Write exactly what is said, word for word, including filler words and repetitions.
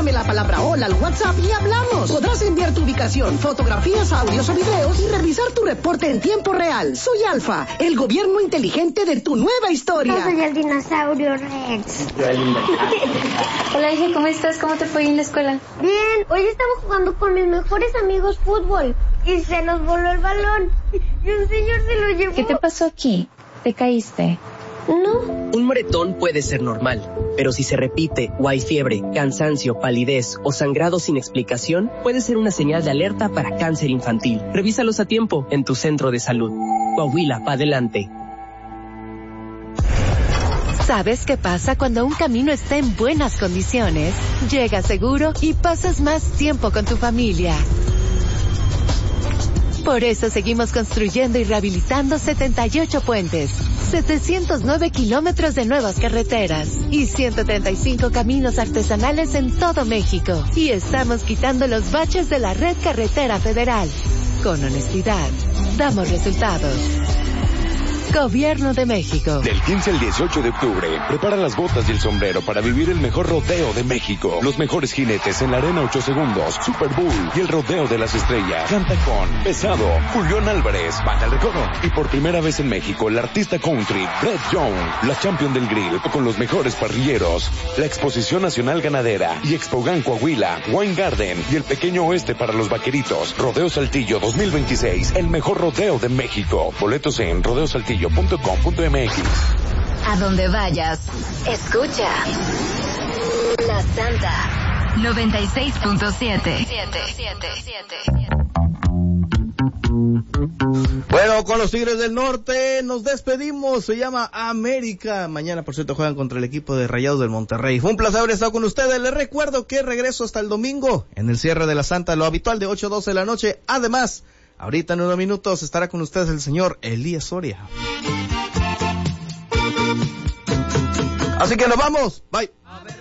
Mándame la palabra hola al WhatsApp y hablamos. Podrás enviar tu ubicación, fotografías, audios o videos y revisar tu reporte en tiempo real. Soy Alfa, el gobierno inteligente de tu nueva historia. Yo soy el dinosaurio Rex. Hola, hija, ¿cómo estás? ¿Cómo te fue en la escuela? Bien, hoy estaba jugando con mis mejores amigos fútbol y se nos voló el balón y un señor se lo llevó. ¿Qué te pasó aquí? ¿Te caíste? No. Un moretón puede ser normal, pero si se repite o hay fiebre, cansancio, palidez o sangrado sin explicación, puede ser una señal de alerta para cáncer infantil. Revísalos a tiempo en tu centro de salud. Coahuila, pa' adelante. ¿Sabes qué pasa cuando un camino está en buenas condiciones? Llegas seguro y pasas más tiempo con tu familia. Por eso seguimos construyendo y rehabilitando setenta y ocho puentes, setecientos nueve kilómetros de nuevas carreteras y ciento treinta y cinco caminos artesanales en todo México. Y estamos quitando los baches de la red carretera federal. Con honestidad, damos resultados. Gobierno de México. Del quince al dieciocho de octubre, prepara las botas y el sombrero para vivir el mejor rodeo de México. Los mejores jinetes en la arena ocho segundos, Super Bowl y el rodeo de las estrellas. Canta con Pesado, Julián Álvarez, Baja el Recodo. Y por primera vez en México, el artista country, Brett Young, la champion del grill, con los mejores parrilleros. La Exposición Nacional Ganadera y Expogan Coahuila, Wine Garden y el Pequeño Oeste para los vaqueritos. Rodeo Saltillo dos mil veintiséis, el mejor rodeo de México. Boletos en rodeo saltillo punto com punto m x. A donde vayas, escucha La Santa noventa y seis punto siete. Bueno, con los Tigres del Norte nos despedimos. Se llama América. Mañana, por cierto, juegan contra el equipo de Rayados del Monterrey. Fue un placer haber estado con ustedes. Les recuerdo que regreso hasta el domingo en el cierre de La Santa, lo habitual de ocho a doce de la noche. Además, ahorita en unos minutos estará con ustedes el señor Elías Soria. Así que nos vamos. Bye.